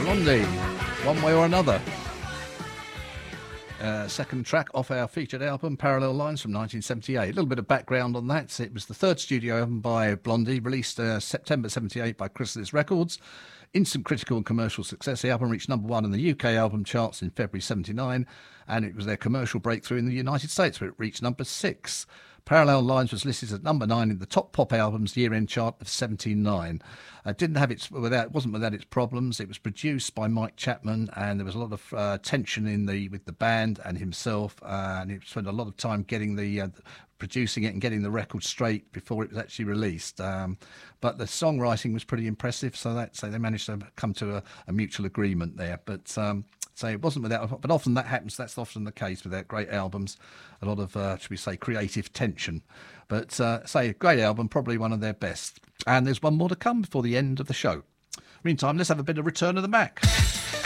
Blondie, One Way or Another. Second track off our featured album, Parallel Lines, from 1978. A little bit of background on that. It was the third studio album by Blondie, released September 78 by Chrysalis Records. Instant critical and commercial success. The album reached #1 in the UK album charts in February 79, and it was their commercial breakthrough in the United States, where it reached #6. Parallel Lines was listed at #9 in the top pop albums year-end chart of 79. It wasn't without its problems. It was produced by Mike Chapman, and there was a lot of tension with the band and himself, and he spent a lot of time getting producing it and getting the record straight before it was actually released. But the songwriting was pretty impressive, so they managed to come to a mutual agreement there. But so it wasn't without, but often that happens. That's often the case with great albums. A lot of, should we say, creative tension. But a great album, probably one of their best. And there's one more to come before the end of the show. Meantime, let's have a bit of Return of the Mac.